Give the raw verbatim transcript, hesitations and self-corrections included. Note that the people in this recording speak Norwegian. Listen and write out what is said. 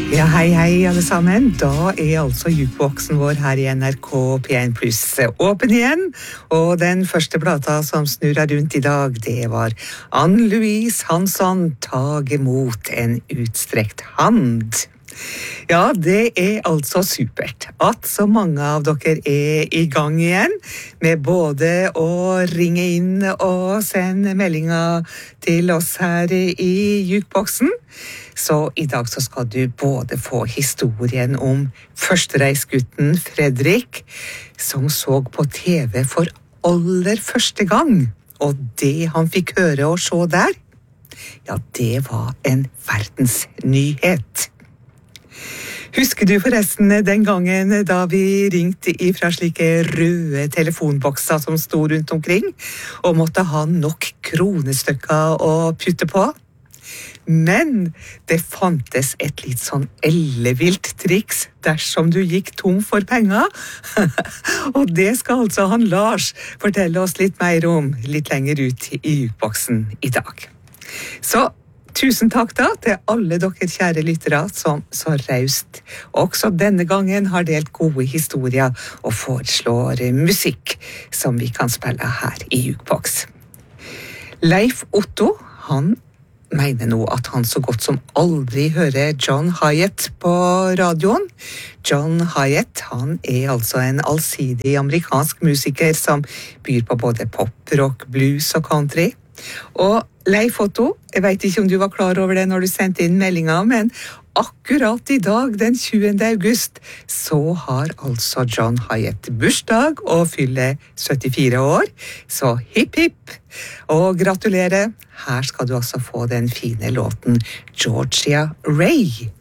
Ja, hei, hei alle sammen. Da er altså jukeboksen vår her i N R K P en pluss åpen igjen. Og den første plata som snurret rundt i dag, det var Ann-Louise Hansson, Tag imot en utstrekt hand. Ja, det er altså supert at så mange av dere er i gang igjen med både å ringe inn og sende meldinger til oss her i jukeboksen. Så i dag så skal du både få historien om førstereisgutten Fredrik, som så på T V for aller første gang, og det han fikk høre og se der, ja, det var en verdensnyhet. Husker du forresten den gangen da vi ringte ifra slike røde telefonbokser som stod rundt omkring, og måtte ha nok kronestykker å putte på? Men det fantes et litt sånn ellevilt triks dersom du gikk tom for penger. Og det skal altså han Lars fortelle oss litt mer om litt lenger ut i jukeboksen i dag. Så tusen takk da til alle dere kjære lyttere som så raust også denne gangen har delt gode historier og foreslår musikk som vi kan spille her i jukeboks. Leif Otto, han mener nå at han så godt som aldri hører John Hiatt på radioen. John Hiatt, han er altså en allsidig amerikansk musiker som byr på både pop, rock, blues og country. Og Leif Otto, jeg vet ikke om du var klar over det når du sendte inn meldinga, men akkurat i dag, den tjuende august, så har altså John Hiatt bursdag og fyller syttifire år. Så hipp hipp, og gratulerer. Her skal du altså få den fine låten Georgia Ray.